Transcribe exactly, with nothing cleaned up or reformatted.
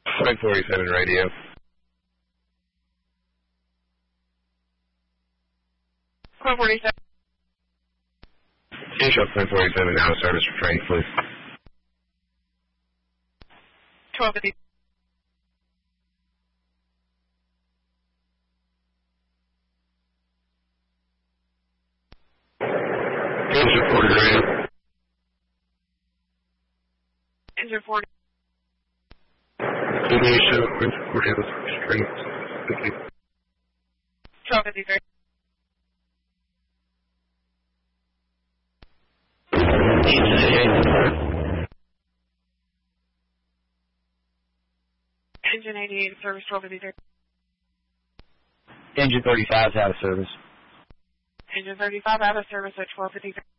Flight forty-seven radio. Flight forty-seven. Can you show Flight forty-seven now service for train, please? twelve fifty. Engine forty radio. Engine forty. Can you show Engine forty on the train? Thank you. twelve fifty-three. Engine eighty-eight, service twelve fifty-three. Engine thirty-five is out of service. Engine thirty-five out of service at twelve fifty-three.